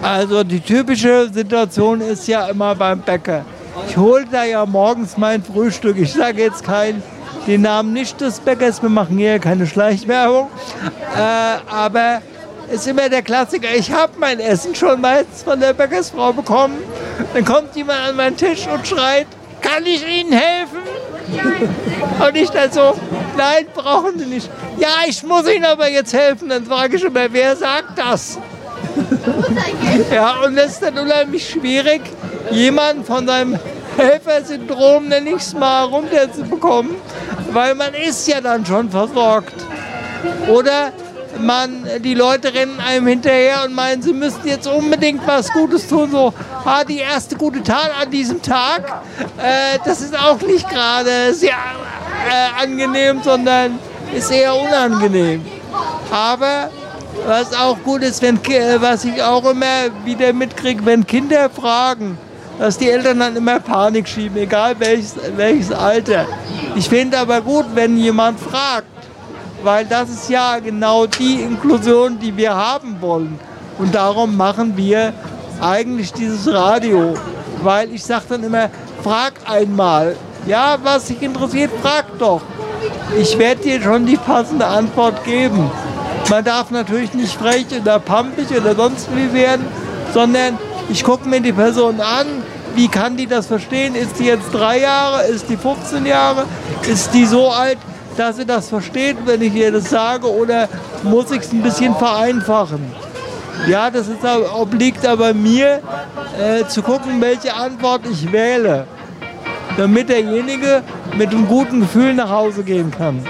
Also die typische Situation ist ja immer beim Bäcker. Ich hole da ja morgens mein Frühstück. Ich sage jetzt den Namen nicht des Bäckers, wir machen hier keine Schleichwerbung. Aber es ist immer der Klassiker, ich habe mein Essen schon meistens von der Bäckersfrau bekommen. Dann kommt jemand an meinen Tisch und schreit, kann ich Ihnen helfen? Und ich dann so, nein, brauchen Sie nicht. Ja, ich muss Ihnen aber jetzt helfen. Dann frage ich immer, wer sagt das? Ja, und das ist dann unheimlich schwierig, jemanden von seinem Helfersyndrom, nenne ich es mal, runterzubekommen, weil man ist ja dann schon versorgt. Oder die Leute rennen einem hinterher und meinen, sie müssten jetzt unbedingt was Gutes tun. So, die erste gute Tat an diesem Tag, das ist auch nicht gerade sehr angenehm, sondern ist eher unangenehm. Aber was auch gut ist, was ich auch immer wieder mitkriege, wenn Kinder fragen, dass die Eltern dann immer Panik schieben, egal welches Alter. Ich finde aber gut, wenn jemand fragt, weil das ist ja genau die Inklusion, die wir haben wollen. Und darum machen wir eigentlich dieses Radio. Weil ich sage dann immer, frag einmal. Ja, was dich interessiert, frag doch. Ich werde dir schon die passende Antwort geben. Man darf natürlich nicht frech oder pampig oder sonst wie werden, sondern ich gucke mir die Person an, wie kann die das verstehen? Ist die jetzt 3 Jahre, ist die 15 Jahre, ist die so alt, dass sie das versteht, wenn ich ihr das sage, oder muss ich es ein bisschen vereinfachen? Ja, das obliegt aber mir, zu gucken, welche Antwort ich wähle, damit derjenige mit einem guten Gefühl nach Hause gehen kann.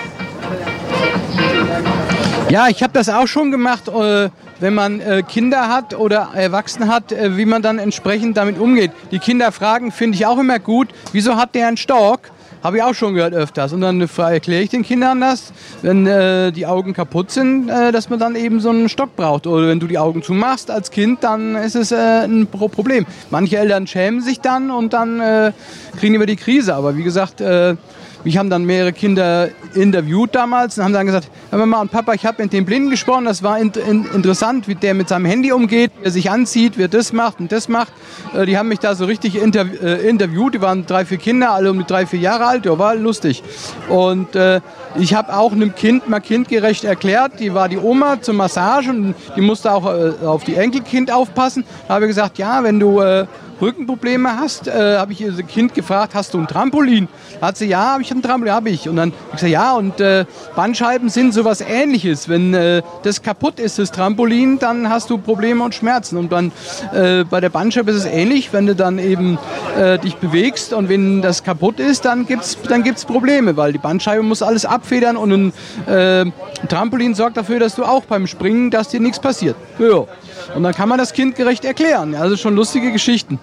Ja, ich habe das auch schon gemacht, wenn man Kinder hat oder Erwachsene hat, wie man dann entsprechend damit umgeht. Die Kinder fragen, finde ich auch immer gut, wieso hat der einen Stock? Habe ich auch schon gehört öfters. Und dann erkläre ich den Kindern das, wenn die Augen kaputt sind, dass man dann eben so einen Stock braucht. Oder wenn du die Augen zumachst als Kind, dann ist es ein Problem. Manche Eltern schämen sich dann und dann kriegen wir die Krise. Aber wie gesagt, mich haben dann mehrere Kinder interviewt damals und haben dann gesagt, Mama und Papa, ich habe mit dem Blinden gesprochen, das war interessant, wie der mit seinem Handy umgeht, wie er sich anzieht, wie er das macht und das macht. Die haben mich da so richtig interviewt, die waren 3, 4 Kinder, alle um die 3, 4 Jahre alt, ja, war lustig. Und ich habe auch einem Kind mal kindgerecht erklärt, die war die Oma zur Massage und die musste auch auf die Enkelkind aufpassen. Da habe ich gesagt, ja, wenn du Rückenprobleme hast, habe ich ihr Kind gefragt, hast du ein Trampolin? Da hat sie, ja, habe ich ein Trampolin, habe ich. Und dann habe ich gesagt, ja, und Bandscheiben sind sowas Ähnliches. Wenn das kaputt ist, das Trampolin, dann hast du Probleme und Schmerzen. Und dann bei der Bandscheibe ist es ähnlich, wenn du dann eben dich bewegst und wenn das kaputt ist, dann gibt's Probleme, weil die Bandscheibe muss alles abfedern und ein Trampolin sorgt dafür, dass du auch beim Springen, dass dir nichts passiert. Ja. Und dann kann man das kindgerecht erklären. Also schon lustige Geschichten.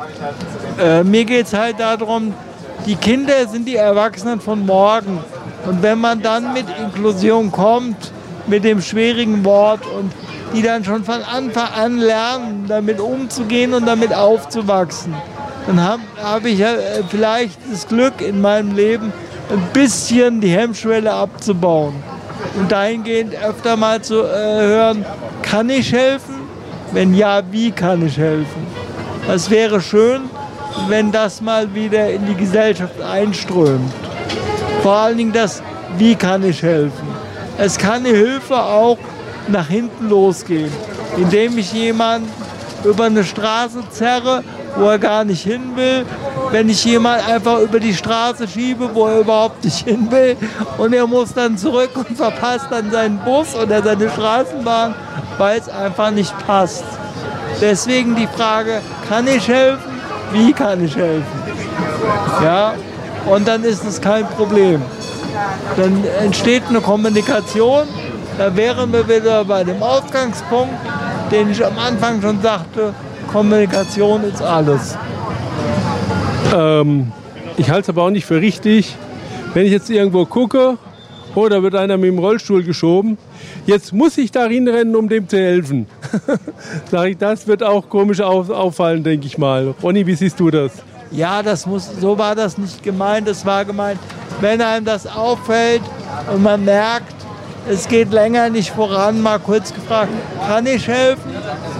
Mir geht es halt darum, die Kinder sind die Erwachsenen von morgen. Und wenn man dann mit Inklusion kommt, mit dem schwierigen Wort und die dann schon von Anfang an lernen, damit umzugehen und damit aufzuwachsen, dann hab ich ja vielleicht das Glück in meinem Leben, ein bisschen die Hemmschwelle abzubauen. Und dahingehend öfter mal zu hören, kann ich helfen? Wenn ja, wie kann ich helfen? Es wäre schön, wenn das mal wieder in die Gesellschaft einströmt. Vor allen Dingen das, wie kann ich helfen? Es kann die Hilfe auch nach hinten losgehen, indem ich jemanden über eine Straße zerre, wo er gar nicht hin will, wenn ich jemanden einfach über die Straße schiebe, wo er überhaupt nicht hin will und er muss dann zurück und verpasst dann seinen Bus oder seine Straßenbahn, weil es einfach nicht passt. Deswegen die Frage, kann ich helfen? Wie kann ich helfen? Ja, und dann ist es kein Problem. Dann entsteht eine Kommunikation, da wären wir wieder bei dem Ausgangspunkt, den ich am Anfang schon sagte, Kommunikation ist alles. Ich halte es aber auch nicht für richtig, wenn ich jetzt irgendwo gucke, oh, da wird einer mit dem Rollstuhl geschoben, jetzt muss ich da hinrennen, um dem zu helfen. Sag ich, das wird auch komisch auffallen, denke ich mal. Ronny, wie siehst du das? Ja, so war das nicht gemeint. Es war gemeint, wenn einem das auffällt und man merkt, es geht länger nicht voran, mal kurz gefragt, kann ich helfen?